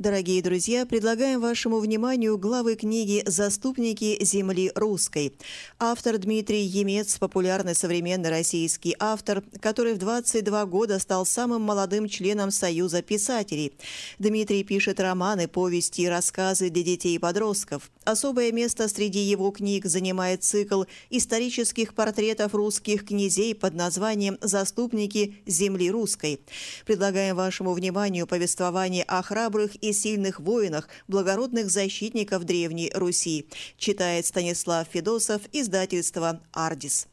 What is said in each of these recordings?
Дорогие друзья, предлагаем вашему вниманию главы книги «Заступники земли русской». Автор Дмитрий Емец – популярный современный российский автор, который в 22 года стал самым молодым членом Союза писателей. Дмитрий пишет романы, повести и рассказы для детей и подростков. Особое место среди его книг занимает цикл исторических портретов русских князей под названием «Заступники земли русской». Предлагаем вашему вниманию повествование о храбрых и сильных воинах, благородных защитников Древней Руси. Читает Станислав Федосов, издательство «Ардис».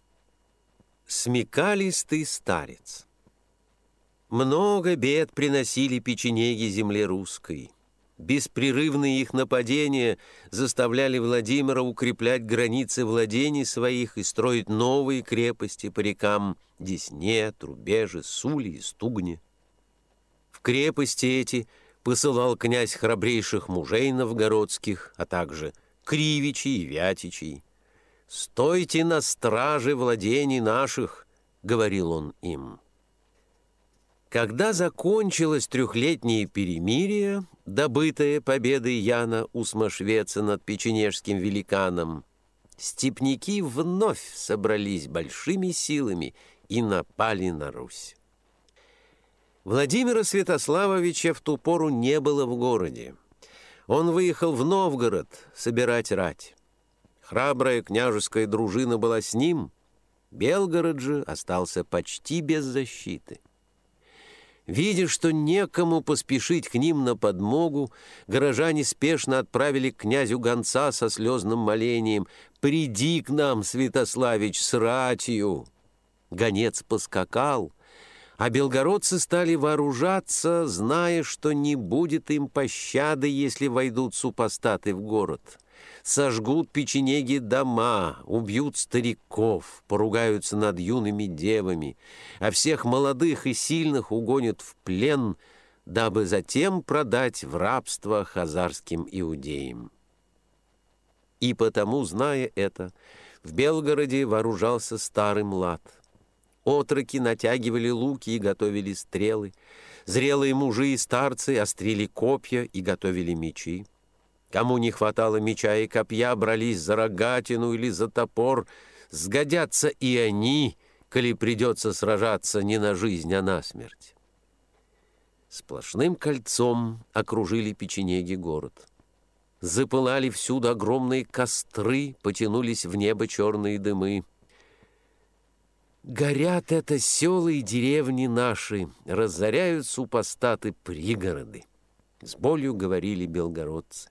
Смекалистый старец. Много бед приносили печенеги земле русской. Беспрерывные их нападения заставляли Владимира укреплять границы владений своих и строить новые крепости по рекам Десне, Трубеже, Сули и Стугне. В крепости эти посылал князь храбрейших мужей новгородских, а также Кривичей и Вятичей. «Стойте на страже владений наших», — говорил он им. Когда закончилось трехлетнее перемирие, добытое победой Яна Усмашвеца над печенежским великаном, степняки вновь собрались большими силами и напали на Русь. Владимира Святославовича в ту пору не было в городе. Он выехал в Новгород собирать рать. Храбрая княжеская дружина была с ним, Белгород же остался почти без защиты. Видя, что некому поспешить к ним на подмогу, горожане спешно отправили к князю гонца со слезным молением: «Приди к нам, Святославич, с ратью!» Гонец поскакал, а белгородцы стали вооружаться, зная, что не будет им пощады, если войдут супостаты в город. Сожгут печенеги дома, убьют стариков, поругаются над юными девами, а всех молодых и сильных угонят в плен, дабы затем продать в рабство хазарским иудеям. И потому, зная это, в Белгороде вооружался старый млад. Отроки натягивали луки и готовили стрелы. Зрелые мужи и старцы острили копья и готовили мечи. Кому не хватало меча и копья, брались за рогатину или за топор. Сгодятся и они, коли придется сражаться не на жизнь, а на смерть. Сплошным кольцом окружили печенеги город. Запылали всюду огромные костры, потянулись в небо черные дымы. «Горят это села и деревни наши, разоряют супостаты пригороды», — с болью говорили белгородцы.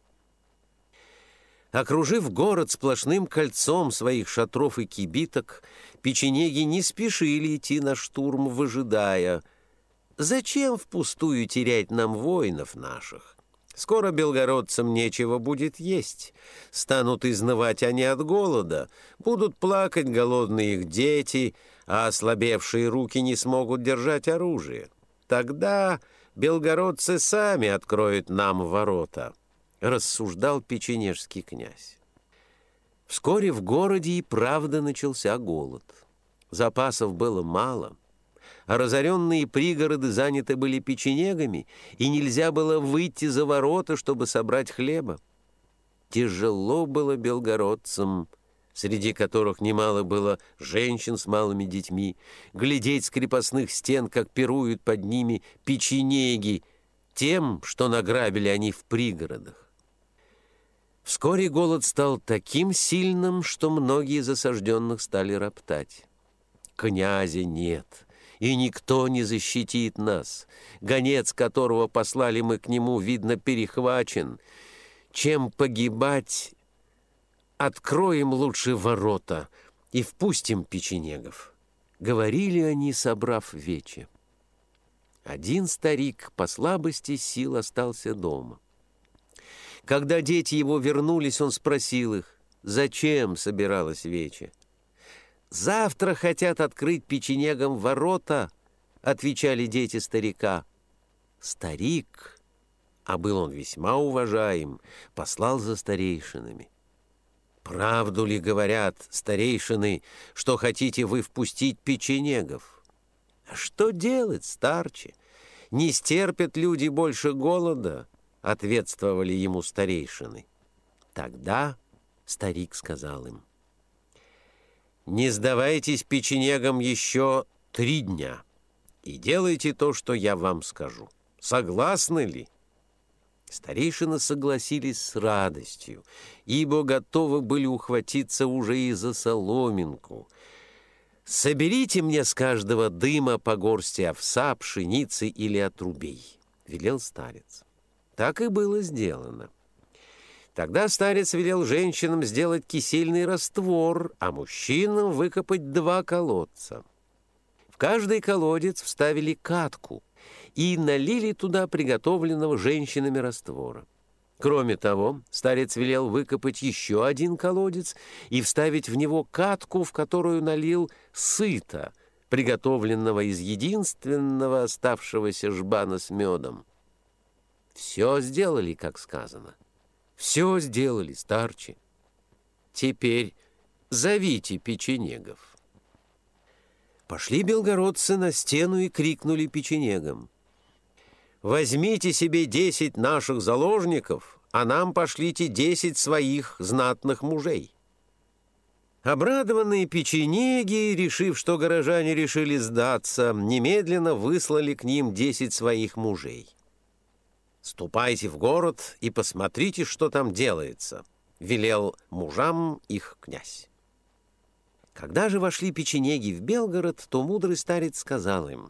Окружив город сплошным кольцом своих шатров и кибиток, печенеги не спешили идти на штурм, выжидая: «Зачем впустую терять нам воинов наших? Скоро белгородцам нечего будет есть. Станут изнывать они от голода, будут плакать голодные их дети, а ослабевшие руки не смогут держать оружие. Тогда белгородцы сами откроют нам ворота», — рассуждал печенежский князь. Вскоре в городе и правда начался голод. Запасов было мало, а разоренные пригороды заняты были печенегами, и нельзя было выйти за ворота, чтобы собрать хлеба. Тяжело было белгородцам, среди которых немало было женщин с малыми детьми, глядеть с крепостных стен, как пируют под ними печенеги, тем, что награбили они в пригородах. Вскоре голод стал таким сильным, что многие из осажденных стали роптать. «Князя нет, и никто не защитит нас. Гонец, которого послали мы к нему, видно, перехвачен. Чем погибать, откроем лучше ворота и впустим печенегов», — говорили они, собрав вече. Один старик по слабости сил остался дома. Когда дети его вернулись, он спросил их, зачем собиралась вече. «Завтра хотят открыть печенегам ворота», — отвечали дети старика. Старик, а был он весьма уважаем, послал за старейшинами. «Правду ли говорят старейшины, что хотите вы впустить печенегов?» «А что делать, старче? Не стерпят люди больше голода, ответствовали ему старейшины. Тогда старик сказал им: «Не сдавайтесь печенегам еще 3 дня и делайте то, что я вам скажу. Согласны ли?» Старейшины согласились с радостью, ибо готовы были ухватиться уже и за соломинку. «Соберите мне с каждого дыма по горсти овса, пшеницы или отрубей», — велел старец. Так и было сделано. Тогда старец велел женщинам сделать кисельный раствор, а мужчинам выкопать 2 колодца. В каждый колодец вставили катку и налили туда приготовленного женщинами раствора. Кроме того, старец велел выкопать еще 1 колодец и вставить в него катку, в которую налил сыта, приготовленного из единственного оставшегося жбана с медом. Все сделали, как сказано. Все сделали, старче. Теперь зовите печенегов. Пошли белгородцы на стену и крикнули печенегам: «Возьмите себе 10 наших заложников, а нам пошлите 10 своих знатных мужей». Обрадованные печенеги, решив, что горожане решили сдаться, немедленно выслали к ним 10 своих мужей. «Ступайте в город и посмотрите, что там делается», — велел мужам их князь. Когда же вошли печенеги в Белгород, то мудрый старец сказал им: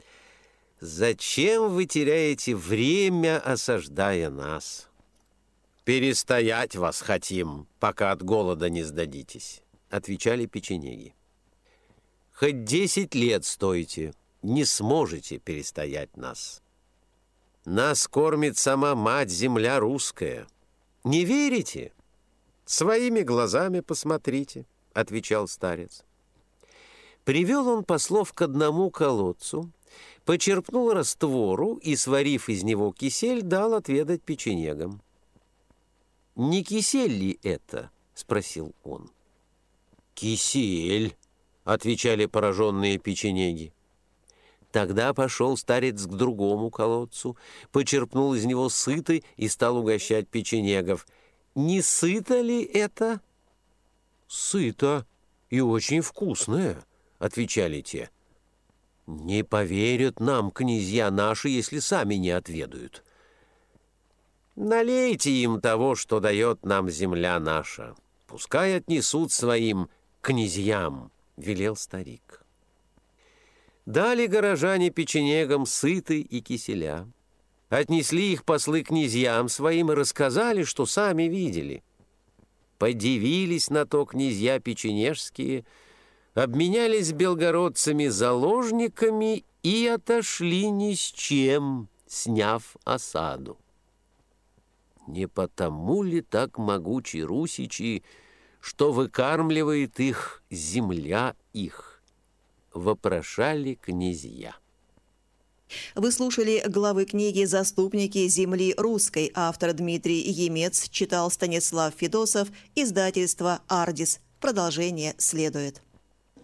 «Зачем вы теряете время, осаждая нас? Перестоять вас хотим, пока от голода не сдадитесь», — отвечали печенеги. «Хоть 10 лет стойте, не сможете перестоять нас. Нас кормит сама мать-земля русская. Не верите? Своими глазами посмотрите», — отвечал старец. Привел он послов к одному колодцу, почерпнул раствору и, сварив из него кисель, дал отведать печенегам. «Не кисель ли это?» — спросил он. «Кисель», — отвечали пораженные печенеги. Тогда пошел старец к другому колодцу, почерпнул из него сыты и стал угощать печенегов. «Не сыто ли это?» «Сыто и очень вкусное», — отвечали те. «Не поверят нам князья наши, если сами не отведают». «Налейте им того, что дает нам земля наша. Пускай отнесут своим князьям», — велел старик. Дали горожане печенегам сыты и киселя. Отнесли их послы князьям своим и рассказали, что сами видели. Подивились на то князья печенежские, обменялись с белгородцами заложниками и отошли ни с чем, сняв осаду. Не потому ли так могучи русичи, что выкармливает их земля их? Вопрошали князья. Вы слушали главы книги «Заступники земли русской». Автор Дмитрий Емец, читал Станислав Федосов, издательство «Ардис». Продолжение следует.